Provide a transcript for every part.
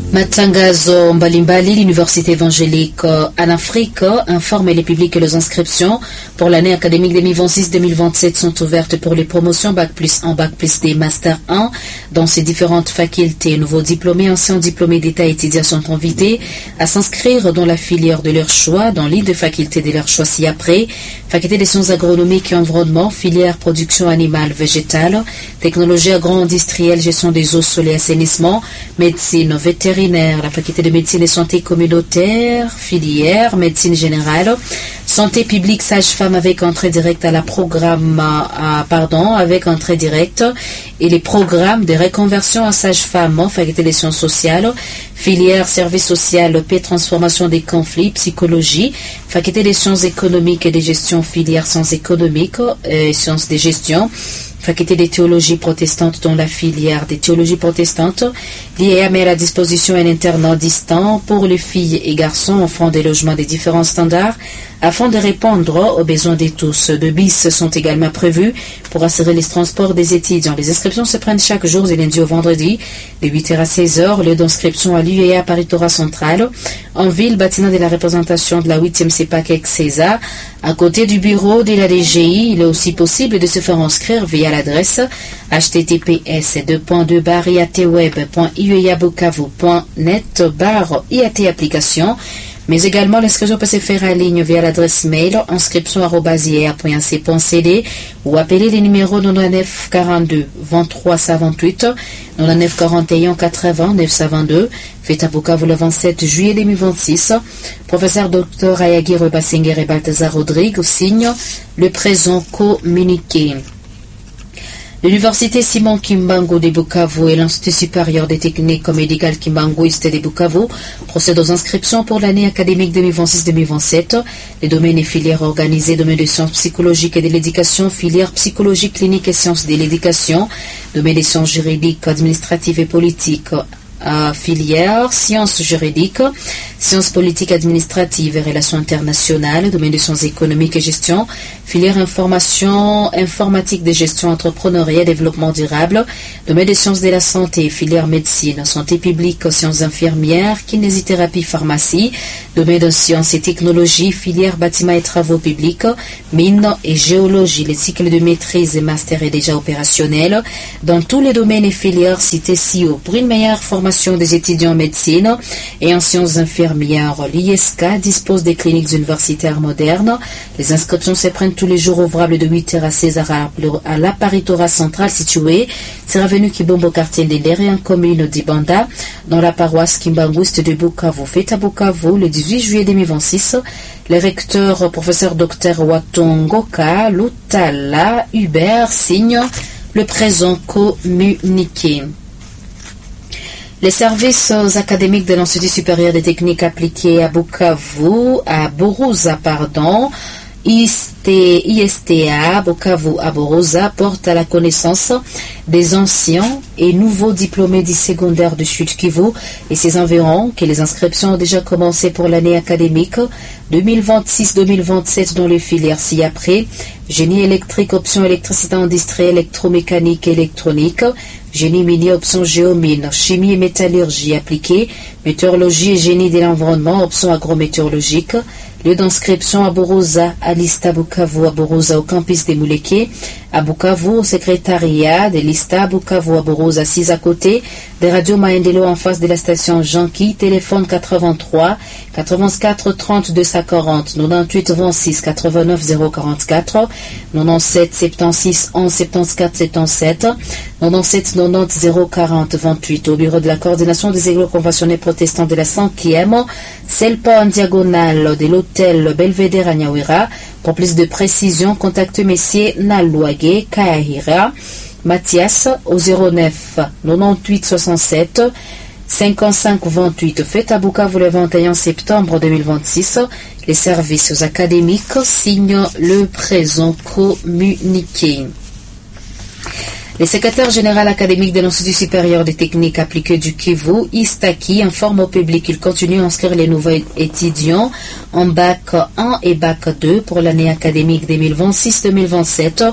Matangazo mbalimbali, l'Université évangélique en Afrique informe les publics que les inscriptions pour l'année académique 2026-2027 sont ouvertes pour les promotions Bac plus 1, Bac plus D, Master 1 dans ces différentes facultés. Nouveaux diplômés, anciens diplômés d'État et étudiants sont invités à s'inscrire dans la filière de leur choix, dans l'île de faculté de leur choix ci-après, faculté des sciences agronomiques et environnement, filière production animale, végétale, technologie agro-industrielle, gestion des eaux, sol et assainissement, médecine, vétérinaire, la faculté de médecine et santé communautaire, filière, médecine générale, santé publique, sage-femme avec entrée directe à la programme, avec entrée directe et les programmes de reconversion à sage-femme, faculté des sciences sociales, filière, service social, paix, transformation des conflits, psychologie, faculté des sciences économiques et de gestion, filière sciences économiques et sciences de gestion, faculté des théologies protestantes dont la filière des théologies protestantes. L'IEA met à la disposition un internat distant pour les filles et garçons offrant des logements des différents standards afin de répondre aux besoins de tous. Deux bus sont également prévus pour assurer les transports des étudiants. Les inscriptions se prennent chaque jour du lundi au vendredi de 8h à 16h. Lieu d'inscription à l'UEA Paris-Tora Central en ville, bâtiment de la représentation de la 8e CEPAC César. À côté du bureau de la DGI, il est aussi possible de se faire inscrire via l'adresse https://iatweb.iueabukavu.net/iat application, mais également l'inscription peut se faire en ligne via l'adresse mail inscription@iea.ac.cd ou appeler les numéros 99 42 23 128 99 41 80 922. Fait à Bukavu le 27 juillet 2026. Professeur Dr Ayagi Rebassinger et Balthazar Rodrigue signent le présent communiqué. L'Université Simon Kimbangu de Bukavu et l'Institut supérieur des techniques médicales Kimbanguiste de Bukavu procèdent aux inscriptions pour l'année académique 2026-2027. Les domaines et filières organisées, domaine des sciences psychologiques et de l'éducation, filière psychologie clinique et sciences de l'éducation, domaine des sciences juridiques, administratives et politiques, filière, sciences juridiques, sciences politiques administratives et relations internationales, domaine des sciences économiques et gestion, filière information, informatique de gestion, entrepreneuriat et développement durable, domaine des sciences de la santé, filière médecine, santé publique, sciences infirmières, kinésithérapie, pharmacie, domaine de sciences et technologies, filière bâtiment et travaux publics, mines et géologie. Les cycles de maîtrise et master est déjà opérationnel dans tous les domaines et filières cités ci-haut. Pour une meilleure formation des étudiants en médecine et en sciences infirmières, l'ISK dispose des cliniques universitaires modernes. Les inscriptions se prennent tous les jours ouvrables de 8h à 16h à la Paris-Tora Central située sur avenue Kibombo, quartier de l'Érien, commune d'Ibanda, dans la paroisse Kimbanguiste de Bukavu. Fait à Bukavu le 18 juillet 2026. Le recteur, professeur Dr Watongoka Lutala Hubert signe le présent communiqué. Les services académiques de l'Institut supérieur des techniques appliquées à Bukavu, à Buruza, ISTA, Bukavu à Buruza, portent à la connaissance des anciens et nouveaux diplômés du secondaire du Sud Kivu et ses environs que les inscriptions ont déjà commencé pour l'année académique 2026-2027 dans les filières ci-après: génie électrique, option électricité industrielle, électromécanique et électronique, génie minier, option géomine, chimie et métallurgie appliquée, météorologie et génie de l'environnement, option agrométéorologique. Lieu d'inscription à Buruza, à l'ISTA Bukavu à Buruza au campus des Mouleke, à Bukavu au secrétariat de l'ISTA Bukavu à Buruza 6 à côté des radios Maendelo en face de la station Janki. Téléphone 83 84 30 240 98 26 89 044 97 76 11 74 77 97 90 040 28 au bureau de la coordination des églises conventionnelles protestants de la 5e, Selpa en diagonale de l'hôtel Belvedere à Nyawera. Pour plus de précisions, contactez messieurs Nalouage Kahira Mathias au 09 98 67 55 28. Faites à Bukavu le 21 septembre 2026. Les services académiques signent le présent communiqué. Le secrétaire général académique de l'Institut supérieur des techniques appliquées du Kivu, Istaki, informe au public qu'il continue à inscrire les nouveaux étudiants en bac 1 et bac 2 pour l'année académique 2026-2027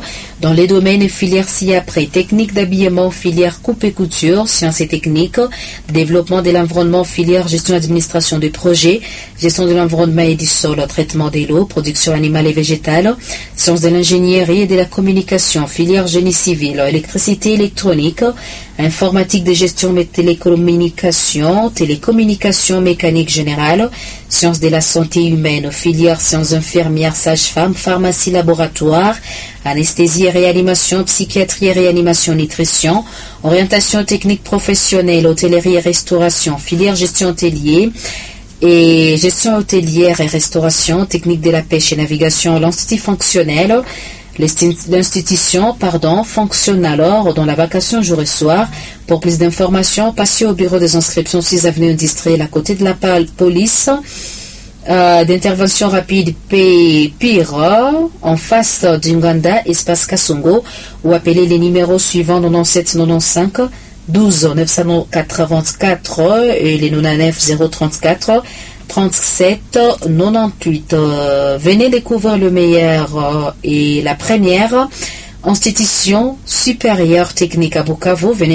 Dans les domaines filière ci-après, technique d'habillement, filière coupe et couture, sciences et techniques, développement de l'environnement, filière gestion et administration des projets, gestion de l'environnement et du sol, traitement des lots, production animale et végétale, sciences de l'ingénierie et de la communication, filière génie civil, électricité électronique, informatique de gestion et télécommunications, mécanique générale, sciences de la santé humaine, filière sciences infirmières, sage-femme, pharmacie laboratoire, anesthésie et réanimation, psychiatrie et réanimation, nutrition, orientation technique professionnelle, hôtellerie et restauration, filière gestion hôtelier et gestion hôtelière et restauration, technique de la pêche et navigation, l'institution fonctionne alors dans la vacation jour et soir. Pour plus d'informations, passez au bureau des inscriptions 6 avenue Industrielle à côté de la police d'intervention rapide Pira en face d'Unganda, espace Kasongo, ou appelez les numéros suivants 97 95 12 984 et les 99 034 37 98. Venez découvrir le meilleur et la première institution supérieure technique à Bukavu. Venez